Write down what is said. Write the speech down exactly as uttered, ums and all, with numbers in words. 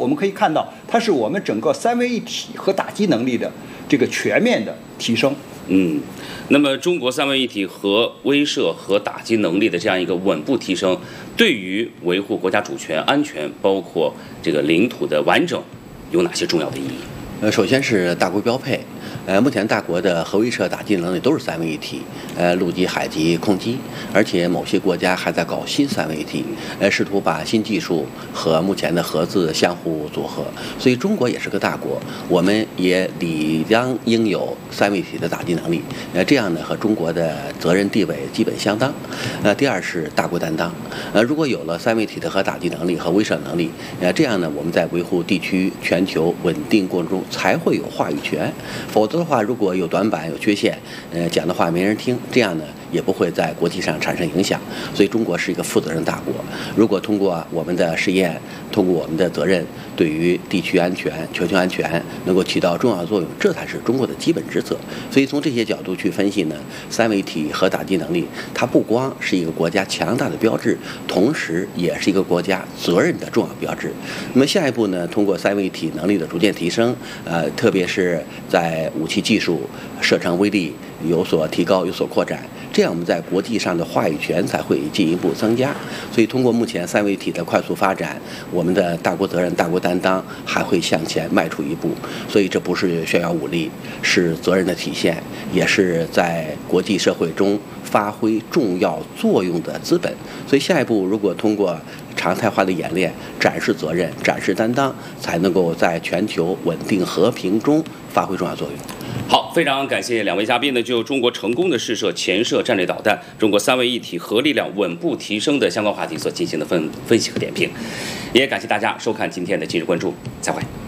我们可以看到，它是我们整个三位一体和打击能力的这个全面的提升。 嗯，那么中国三位一体和威慑和打击能力的这样一个稳步提升，对于维护国家主权、安全，包括这个领土的完整，有哪些重要的意义？ 呃，首先是大国标配。呃，目前大国的核威慑打击能力都是三位一体，呃，陆基、海基、空基，而且某些国家还在搞新三位一体，呃，试图把新技术和目前的核子相互组合。所以中国也是个大国，我们也理当应有三位一体的打击能力。呃，这样呢，和中国的责任地位基本相当。呃，第二是大国担当。呃，如果有了三位一体的核打击能力和威慑能力，呃，这样呢，我们在维护地区全球稳定过程中才会有话语权。否则的话，如果有短板、有缺陷，呃，讲的话没人听，这样呢也不会在国际上产生影响。所以，中国是一个负责任大国。如果通过我们的实验，通过我们的责任，对于地区安全、全球安全能够起到重要作用，这才是中国的基本职责。所以，从这些角度去分析呢，三位一体核打击能力，它不光是一个国家强大的标志，同时也是一个国家责任的重要标志。那么下一步呢，通过三位一体能力的逐渐提升，呃，特别是在武器技术、射程威力有所提高、有所扩展，这样我们在国际上的话语权才会进一步增加。所以，通过目前三位一体的快速发展，我们的大国责任、大国担当还会向前迈出一步。所以，这不是炫耀武力，是责任的体现，也是在国际社会中发挥重要作用的资本。所以，下一步如果通过常态化的演练，展示责任、展示担当，才能够在全球稳定和平中发挥重要作用。 好，非常感谢两位嘉宾呢，就中国成功的试射潜射战略导弹、中国三位一体核力量稳步提升的相关话题所进行的分分析和点评，也感谢大家收看今天的今日关注，再会。